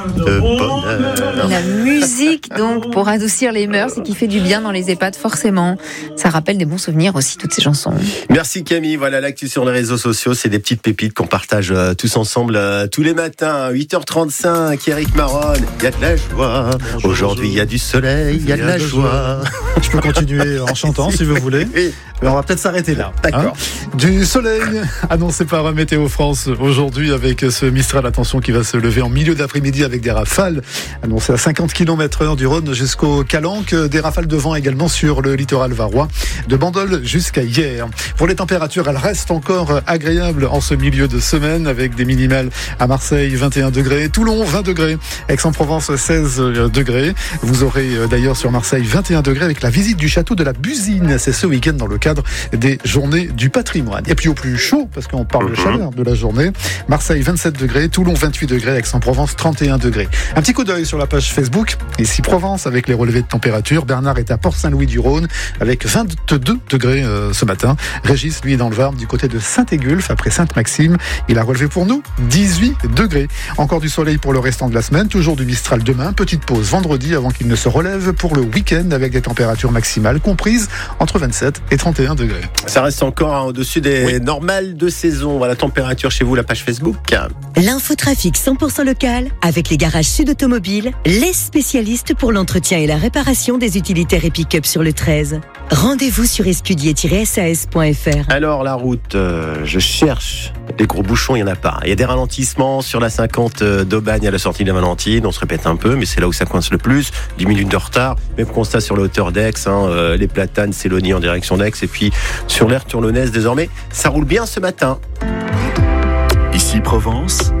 de bonheur. La musique, donc, pour adoucir les mœurs et qui fait du bien dans les EHPAD, forcément. Ça rappelle des bons souvenirs aussi, toutes ces chansons. Merci Camille, voilà l'actu sur les réseaux sociaux, c'est des petites pépites qu'on partage tous ensemble tous les matins, 8h35, Eric Maron, il y a de la joie, aujourd'hui il y a du soleil, il y a de la joie. Je peux continuer en chantant si vous voulez. Mais on va peut-être s'arrêter là. D'accord. Du soleil annoncé par Météo France aujourd'hui avec ce Mistral, attention, qui va se lever en milieu d'après-midi avec des rafales annoncées à 50 km/h du Rhône jusqu'au Calanque. Des rafales de vent également sur le littoral varois, de Bandol jusqu'à hier. Pour les températures, elles restent encore agréables en ce milieu de semaine avec des minimales à Marseille 21 degrés, Toulon 20 degrés, Aix-en-Provence 16 degrés. Vous aurez d'ailleurs sur Marseille 21 degrés avec la visite du château de la Busine. C'est ce week-end dans le cadre des journées du patrimoine. Et puis au plus chaud, parce qu'on parle de chaleur de la journée, Marseille 27 degrés, Toulon 28 degrés, Aix-en-Provence 31 degrés. Un petit coup d'œil sur la page Facebook, ici Provence avec les relevés de température. Bernard est à Port-Saint-Louis-du-Rhône avec 22 degrés ce matin. Régis, lui, est dans le Var du côté de Saint-Égulphe après Sainte-Maxime. Il a relevé pour nous 18 degrés. Encore du soleil pour le restant de la semaine, toujours du Mistral demain. Petite pause vendredi avant qu'il ne se relève pour le week-end avec des températures maximales comprises entre 27 et 31 degrés. Ça reste encore au-dessus des normales de saison. Voilà, température chez vous, la page Facebook. L'infotrafic 100% local avec les garages Sud Automobile, les spécialistes pour l'entretien et la réparation des utilitaires et pick-up sur le 13. Rendez-vous sur escudier-sas.fr. Alors la route, je cherche les gros bouchons, il n'y en a pas. Il y a des ralentissements sur la 50 d'Aubagne à la sortie de la Valentine, on se répète un peu, mais c'est là où ça coince le plus. 10 minutes de retard, même constat sur la hauteur d'Aix, les Platanes, Célonie en direction d'Aix, et puis sur l'aire tourlonnaise désormais, ça roule bien ce matin. Ici Provence.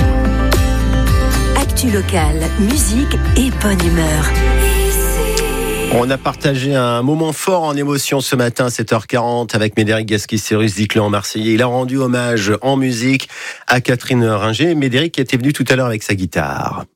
Actu locale, musique et bonne humeur. On a partagé un moment fort en émotion ce matin, 7h40, avec Médéric Gasquet-Cyrus, dit Clan Marseillais. Il a rendu hommage en musique à Catherine Ringer. Médéric qui était venu tout à l'heure avec sa guitare.